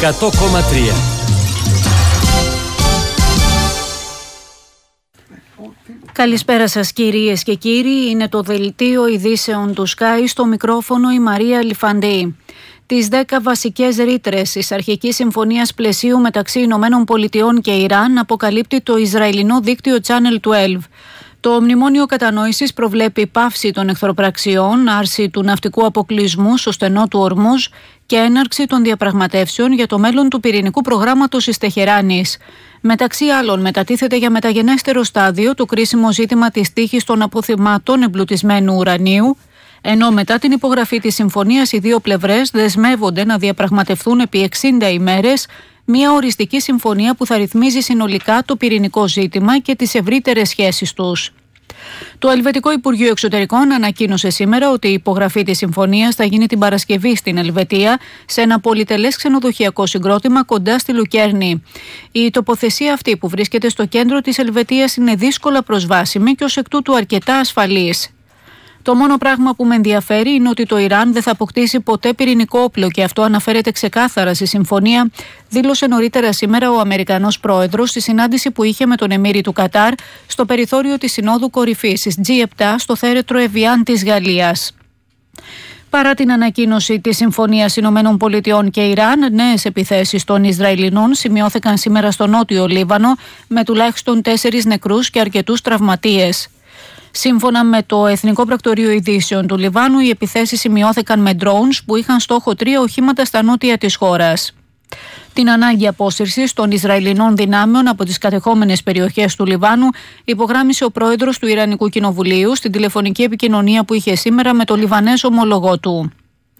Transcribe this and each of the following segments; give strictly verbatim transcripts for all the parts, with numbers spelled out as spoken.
εκατό κόμμα τρία. Καλησπέρα σας κυρίες και κύριοι, είναι το δελτίο ειδήσεων του Sky, στο μικρόφωνο η Μαρία Λιφαντή. Τις δέκα βασικές ρήτρες της αρχικής συμφωνίας πλαισίου μεταξύ Ηνωμένων Πολιτειών και Ιράν αποκαλύπτει το Ισραηλινό δίκτυο Channel δώδεκα. Το μνημόνιο κατανόησης προβλέπει πάυση των εχθροπραξιών, άρση του ναυτικού αποκλεισμού στο στενό του Ορμούζ και έναρξη των διαπραγματεύσεων για το μέλλον του πυρηνικού προγράμματος της Τεχεράνης. Μεταξύ άλλων, μετατίθεται για μεταγενέστερο στάδιο το κρίσιμο ζήτημα της τύχης των αποθυμάτων εμπλουτισμένου ουρανίου, ενώ μετά την υπογραφή της συμφωνίας οι δύο πλευρές δεσμεύονται να διαπραγματευτούν επί εξήντα ημέρες μια οριστική συμφωνία που θα ρυθμίζει συνολικά το πυρηνικό ζήτημα και τις ευρύτερες σχέσεις τους. Το Ελβετικό Υπουργείο Εξωτερικών ανακοίνωσε σήμερα ότι η υπογραφή της συμφωνίας θα γίνει την Παρασκευή στην Ελβετία σε ένα πολυτελές ξενοδοχειακό συγκρότημα κοντά στη Λουκέρνη. Η τοποθεσία αυτή, που βρίσκεται στο κέντρο της Ελβετίας, είναι δύσκολα προσβάσιμη και ως εκ τούτου αρκετά ασφαλής. Το μόνο πράγμα που με ενδιαφέρει είναι ότι το Ιράν δεν θα αποκτήσει ποτέ πυρηνικό όπλο και αυτό αναφέρεται ξεκάθαρα στη συμφωνία, δήλωσε νωρίτερα σήμερα ο Αμερικανός πρόεδρος στη συνάντηση που είχε με τον Εμμύρη του Κατάρ στο περιθώριο της Συνόδου Κορυφής της τζι επτά στο θέρετρο Εβιάν της Γαλλίας. Παρά την ανακοίνωση της Συμφωνίας Ηνωμένων Πολιτειών και Ιράν, νέες επιθέσεις των Ισραηλινών σημειώθηκαν σήμερα στο νότιο Λίβανο με τουλάχιστον τέσσερις νεκρούς και αρκετούς τραυματίες. Σύμφωνα με το Εθνικό Πρακτορείο Ειδήσεων του Λιβάνου, οι επιθέσεις σημειώθηκαν με drones που είχαν στόχο τρία οχήματα στα νότια της χώρας. Την ανάγκη απόσυρσης των Ισραηλινών δυνάμεων από τις κατεχόμενες περιοχές του Λιβάνου υπογράμμισε ο πρόεδρος του Ιρανικού Κοινοβουλίου στην τηλεφωνική επικοινωνία που είχε σήμερα με τον Λιβανέζο ομολογό του.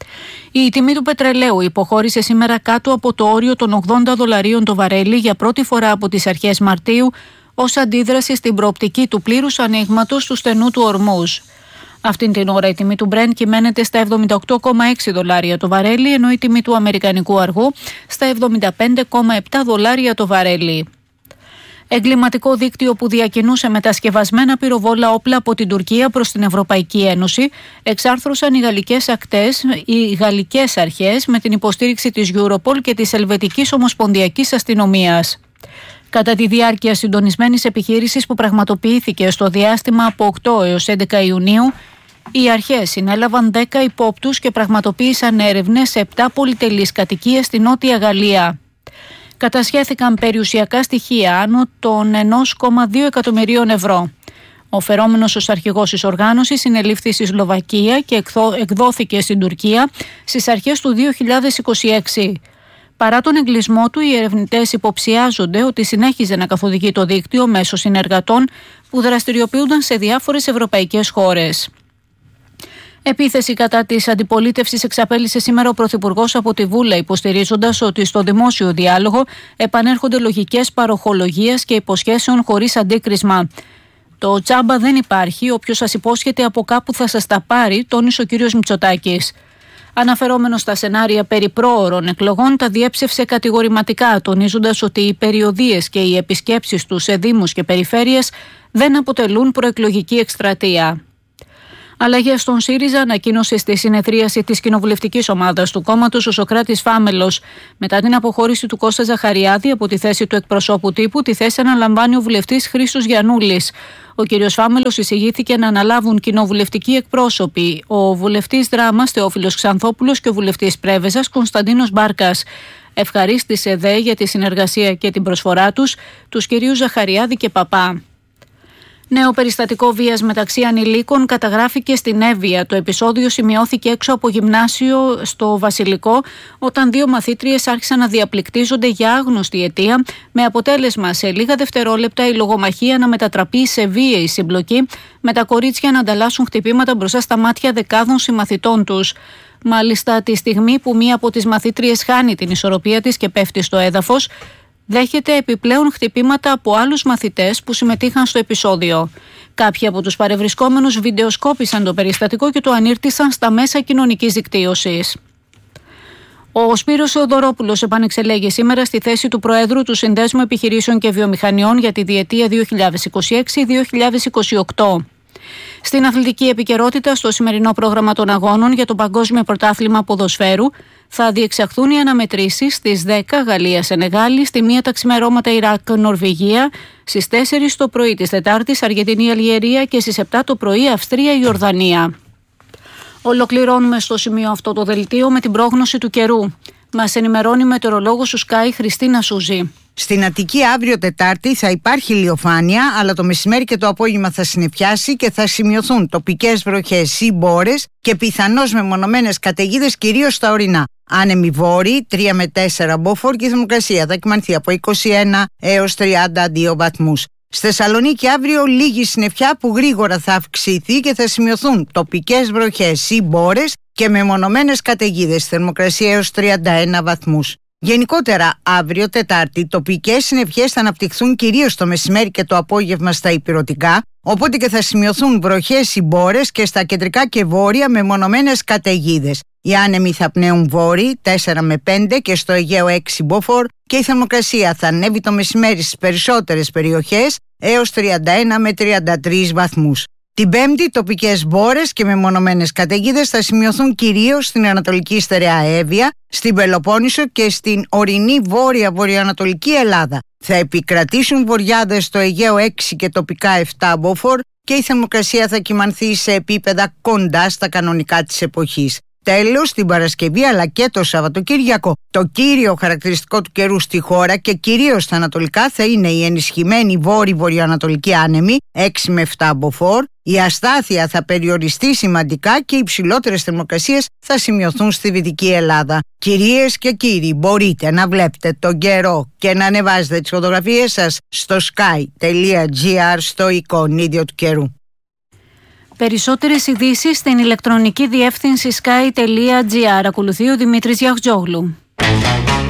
Η τιμή του πετρελαίου υποχώρησε σήμερα κάτω από το όριο των ογδόντα δολαρίων το βαρέλι για πρώτη φορά από τις αρχές Μαρτίου, ως αντίδραση στην προοπτική του πλήρους ανοίγματος του στενού του Ορμούζ. Αυτήν την ώρα η τιμή του Brent κυμαίνεται στα εβδομήντα οκτώ κόμμα έξι δολάρια το βαρέλι, ενώ η τιμή του αμερικανικού αργού στα εβδομήντα πέντε κόμμα επτά δολάρια το βαρέλι. Εγκληματικό δίκτυο που διακινούσε μετασκευασμένα πυροβόλα όπλα από την Τουρκία προς την Ευρωπαϊκή Ένωση εξάρθρωσαν οι γαλλικές ακτές, οι γαλλικές αρχές με την υποστήριξη της Europol και της Ελβετικής Ομοσπονδιακής Αστυνομίας. Κατά τη διάρκεια συντονισμένης επιχείρησης που πραγματοποιήθηκε στο διάστημα από οκτώ έως έντεκα Ιουνίου, οι αρχές συνέλαβαν δέκα υπόπτους και πραγματοποίησαν έρευνες σε επτά πολυτελείς κατοικίες στη Νότια Γαλλία. Κατασχέθηκαν περιουσιακά στοιχεία άνω των ένα κόμμα δύο εκατομμυρίων ευρώ. Ο φερόμενος ως αρχηγός της οργάνωσης συνελήφθη στη Σλοβακία και εκδόθηκε στην Τουρκία στις αρχές του δύο χιλιάδες είκοσι έξι. Παρά τον εγκλισμό του, οι ερευνητές υποψιάζονται ότι συνέχιζε να καθοδηγεί το δίκτυο μέσω συνεργατών που δραστηριοποιούνταν σε διάφορες ευρωπαϊκές χώρες. Επίθεση κατά της αντιπολίτευσης εξαπέλυσε σήμερα ο Πρωθυπουργός από τη Βούλα, υποστηρίζοντας ότι στο δημόσιο διάλογο επανέρχονται λογικές παροχολογίας και υποσχέσεων χωρίς αντίκρισμα. Το τσάμπα δεν υπάρχει, όποιος σας υπόσχεται από κάπου θα σας τα πάρει, τόνισε ο κ. Μητσοτάκης. Αναφερόμενος στα σενάρια περί πρόωρων εκλογών, τα διέψευσε κατηγορηματικά, τονίζοντας ότι οι περιοδίες και οι επισκέψεις του σε δήμους και περιφέρειες δεν αποτελούν προεκλογική εκστρατεία. Αλλαγές στον ΣΥΡΙΖΑ ανακοίνωσε στη συνεδρίαση της κοινοβουλευτικής ομάδας του κόμματος ο Σωκράτης Φάμελος. Μετά την αποχώρηση του Κώστα Ζαχαριάδη από τη θέση του εκπροσώπου τύπου, τη θέση αναλαμβάνει ο βουλευτής Χρήστος Γιαννούλης. Ο κ. Φάμελος εισηγήθηκε να αναλάβουν κοινοβουλευτικοί εκπρόσωποι, ο βουλευτής Δράμας Θεόφιλος Ξανθόπουλος και ο βουλευτής Πρέβεζας Κωνσταντίνος Μπάρκας. Ευχαρίστησε δε για τη συνεργασία και την προσφορά τους τους κ. Ζαχαριάδη και Παπά. Νέο περιστατικό βίας μεταξύ ανηλίκων καταγράφηκε στην Εύβοια. Το επεισόδιο σημειώθηκε έξω από γυμνάσιο στο Βασιλικό, όταν δύο μαθήτριες άρχισαν να διαπληκτίζονται για άγνωστη αιτία, με αποτέλεσμα σε λίγα δευτερόλεπτα η λογομαχία να μετατραπεί σε βίαιη συμπλοκή, με τα κορίτσια να ανταλλάσσουν χτυπήματα μπροστά στα μάτια δεκάδων συμμαθητών τους. Μάλιστα, τη στιγμή που μία από τις μαθήτριες χάνει την ισορροπία της και πέφτει στο έδαφος, δέχεται επιπλέον χτυπήματα από άλλους μαθητές που συμμετείχαν στο επεισόδιο. Κάποιοι από τους παρευρισκόμενους βιντεοσκόπησαν το περιστατικό και το ανήρτησαν στα μέσα κοινωνικής δικτύωσης. Ο Σπύρος Θεοδωρόπουλος επανεξελέγει σήμερα στη θέση του Προέδρου του Συνδέσμου Επιχειρήσεων και Βιομηχανιών για τη διετία δύο χιλιάδες είκοσι έξι δύο χιλιάδες είκοσι οκτώ. Στην αθλητική επικαιρότητα, στο σημερινό πρόγραμμα των αγώνων για το Παγκόσμιο Πρωτάθλημα Ποδοσφαίρου, Θα διεξαχθούν οι αναμετρήσεις στις δέκα Γαλλία-Σενεγάλη, στη μία τα ξημερώματα Ιράκ-Νορβηγία, στις τέσσερις το πρωί της Τετάρτης Αργεντινή-Αλγερία και στις επτά το πρωί Αυστρία-Ιορδανία. Ολοκληρώνουμε στο σημείο αυτό το δελτίο με την πρόγνωση του καιρού. Μας ενημερώνει η μετεωρολόγος του Sky Χριστίνα Σούζη. Στην Αττική αύριο Τετάρτη θα υπάρχει ηλιοφάνεια, αλλά το μεσημέρι και το απόγευμα θα συννεφιάσει και θα σημειωθούν τοπικές βροχές ή μπόρες και πιθανώς μεμονωμένες καταιγίδες κυρίως στα ορεινά. Άνεμοι βόρειοι τρία με τέσσερα μποφόρ και η θερμοκρασία θα κυμανθεί από είκοσι ένα έως τριάντα δύο βαθμούς. Στη Θεσσαλονίκη αύριο λίγη συννεφιά που γρήγορα θα αυξηθεί και θα σημειωθούν τοπικές βροχές ή μπόρες και μεμονωμένες καταιγίδες, θερμοκρασία έως τριάντα ένα βαθμούς. Γενικότερα, αύριο Τετάρτη, τοπικές συννεφιές θα αναπτυχθούν κυρίως το μεσημέρι και το απόγευμα στα ηπειρωτικά, οπότε και θα σημειωθούν βροχές ή μπόρες και στα κεντρικά και βόρεια μεμονωμένες καταιγίδες. Οι άνεμοι θα πνέουν βόρειοι τέσσερα με πέντε και στο Αιγαίο έξι μποφόρ και η θερμοκρασία θα ανέβει το μεσημέρι στις περισσότερες περιοχές έως τριάντα ένα με τριάντα τρεις βαθμούς. Την Πέμπτη, τοπικές μπόρες και μεμονωμένες καταιγίδες θα σημειωθούν κυρίως στην Ανατολική Στερεά Εύβοια, στην Πελοπόννησο και στην ορεινή βόρεια-βορειοανατολική Ελλάδα. Θα επικρατήσουν βοριάδες στο Αιγαίο έξι και τοπικά επτά μποφόρ και η θερμοκρασία θα κυμανθεί σε επίπεδα κοντά στα κανονικά της εποχής. Τέλος, την Παρασκευή αλλά και το Σαββατοκύριακο, το κύριο χαρακτηριστικό του καιρού στη χώρα και κυρίως στα ανατολικά θα είναι η ενισχυμένη βόρειο-βορειοανατολική άνεμη έξι με επτά μποφόρ. Η αστάθεια θα περιοριστεί σημαντικά και οι υψηλότερες θερμοκρασίες θα σημειωθούν στη Δυτική Ελλάδα. Κυρίες και κύριοι, μπορείτε να βλέπετε τον καιρό και να ανεβάζετε τις φωτογραφίες σας στο sky τελεία gr στο εικονίδιο του καιρού. Περισσότερες ειδήσεις στην ηλεκτρονική διεύθυνση sky τελεία gr. Ακολουθεί ο Δημήτρης Γιαχτζόγλου.